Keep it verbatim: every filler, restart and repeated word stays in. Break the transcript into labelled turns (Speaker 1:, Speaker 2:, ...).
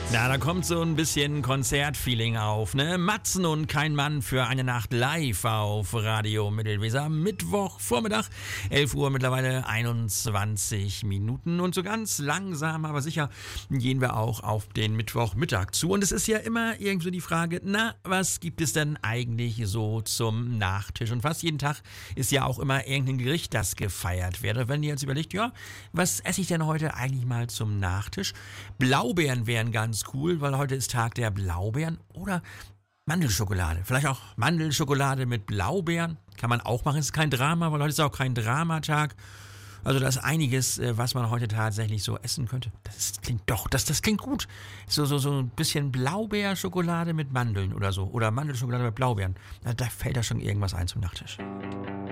Speaker 1: Na, da kommt so ein bisschen Konzertfeeling auf, ne? Matzen und kein Mann für eine Nacht live auf Radio Mittelweser. Mittwoch, Vormittag, elf Uhr, mittlerweile einundzwanzig Minuten. Und so ganz langsam, aber sicher gehen wir auch auf den Mittwochmittag zu. Und es ist ja immer irgendwie so die Frage, na, was gibt es denn eigentlich so zum Nachtisch? Und fast jeden Tag ist ja auch immer irgendein Gericht, das gefeiert wird. Und wenn ihr jetzt überlegt, ja, was esse ich denn heute eigentlich mal zum Nachtisch? Blaubeeren wären ganz cool, weil heute ist Tag der Blaubeeren, oder Mandelschokolade. Vielleicht auch Mandelschokolade mit Blaubeeren. Kann man auch machen, ist kein Drama, weil heute ist auch kein Dramatag. Also da ist einiges, was man heute tatsächlich so essen könnte. Das klingt doch, das, das klingt gut. So, so, so ein bisschen Blaubeerschokolade mit Mandeln oder so. Oder Mandelschokolade mit Blaubeeren. Da, da fällt da schon irgendwas ein zum Nachtisch.